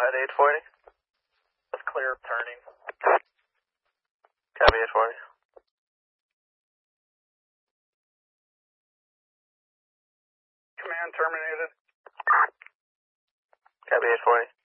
ahead, 840. That's clear of turning. Copy, 840. Command terminated. Copy, 840.